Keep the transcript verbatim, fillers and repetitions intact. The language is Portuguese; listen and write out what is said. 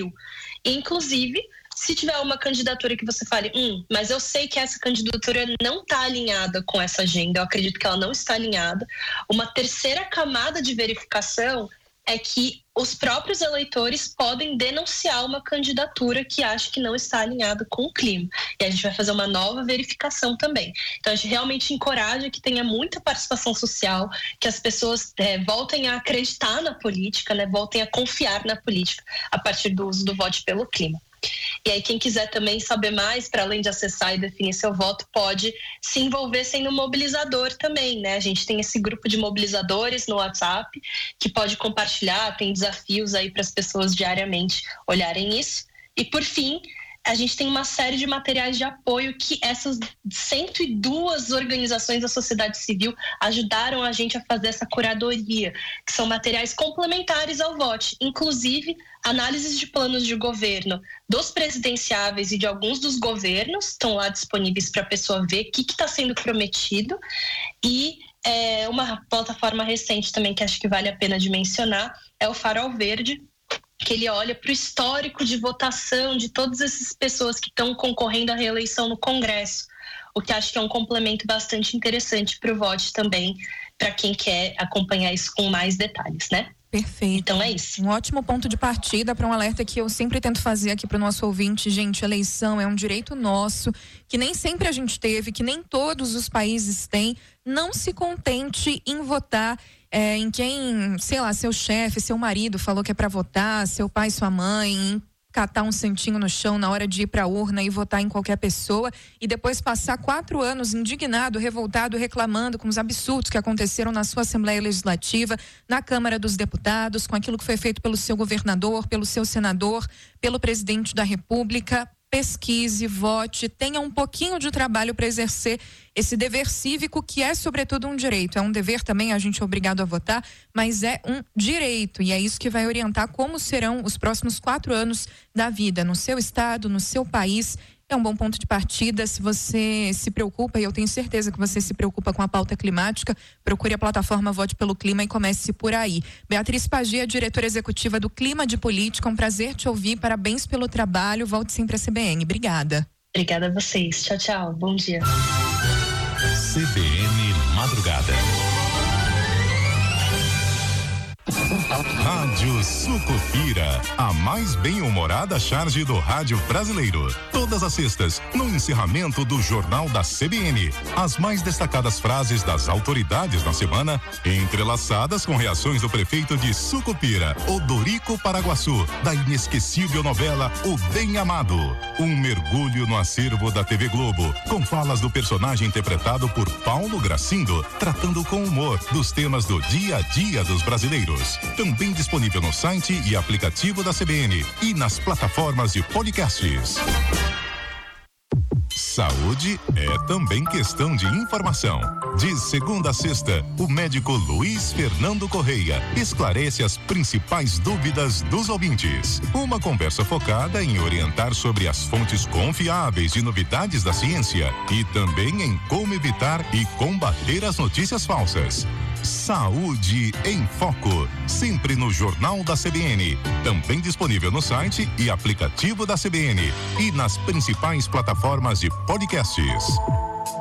civil. Inclusive, se tiver uma candidatura que você fale, hum, mas eu sei que essa candidatura não está alinhada com essa agenda, eu acredito que ela não está alinhada, uma terceira camada de verificação é que os próprios eleitores podem denunciar uma candidatura que acha que não está alinhada com o clima. E a gente vai fazer uma nova verificação também. Então, a gente realmente encoraja que tenha muita participação social, que as pessoas é, voltem a acreditar na política, né, voltem a confiar na política a partir do uso do voto pelo clima. E aí quem quiser também saber mais, para além de acessar e definir seu voto, pode se envolver sendo mobilizador também, né? A gente tem esse grupo de mobilizadores no WhatsApp que pode compartilhar, tem desafios aí para as pessoas diariamente olharem isso. E por fim, a gente tem uma série de materiais de apoio que essas cento e duas organizações da sociedade civil ajudaram a gente a fazer essa curadoria, que são materiais complementares ao voto, inclusive análises de planos de governo dos presidenciáveis e de alguns dos governos, estão lá disponíveis para a pessoa ver o que está sendo prometido, e é, uma plataforma recente também que acho que vale a pena de mencionar é o Farol Verde, que ele olha para o histórico de votação de todas essas pessoas que estão concorrendo à reeleição no Congresso, o que acho que é um complemento bastante interessante para o voto também, para quem quer acompanhar isso com mais detalhes, né? Perfeito. Então é isso. Um ótimo ponto de partida para um alerta que eu sempre tento fazer aqui para o nosso ouvinte. Gente, eleição é um direito nosso, que nem sempre a gente teve, que nem todos os países têm. Não se contente em votar é, em quem, sei lá, seu chefe, seu marido falou que é para votar, seu pai, sua mãe, em catar um santinho no chão na hora de ir para a urna e votar em qualquer pessoa e depois passar quatro anos indignado, revoltado, reclamando com os absurdos que aconteceram na sua Assembleia Legislativa, na Câmara dos Deputados, com aquilo que foi feito pelo seu governador, pelo seu senador, pelo presidente da República. Pesquise, vote, tenha um pouquinho de trabalho para exercer esse dever cívico que é sobretudo um direito. É um dever também, a gente é obrigado a votar, mas é um direito e é isso que vai orientar como serão os próximos quatro anos da vida no seu estado, no seu país. É um bom ponto de partida. Se você se preocupa, e eu tenho certeza que você se preocupa com a pauta climática, procure a plataforma Vote pelo Clima e comece por aí. Beatriz Paggia, diretora executiva do Clima de Política, um prazer te ouvir, parabéns pelo trabalho, volte sempre à C B N. Obrigada. Obrigada a vocês, tchau, tchau, bom dia. C B N Madrugada. Rádio Sucupira, a mais bem-humorada charge do rádio brasileiro. Todas as sextas, no encerramento do Jornal da C B N. As mais destacadas frases das autoridades na semana, entrelaçadas com reações do prefeito de Sucupira, Odorico Paraguaçu, da inesquecível novela O Bem Amado. Um mergulho no acervo da T V Globo, com falas do personagem interpretado por Paulo Gracindo, tratando com humor dos temas do dia a dia dos brasileiros. Também disponível no site e aplicativo da C B N e nas plataformas de podcasts. Saúde é também questão de informação. De segunda a sexta, o médico Luiz Fernando Correia esclarece as principais dúvidas dos ouvintes. Uma conversa focada em orientar sobre as fontes confiáveis de novidades da ciência e também em como evitar e combater as notícias falsas. Saúde em Foco, sempre no Jornal da C B N, também disponível no site e aplicativo da C B N e nas principais plataformas de podcasts.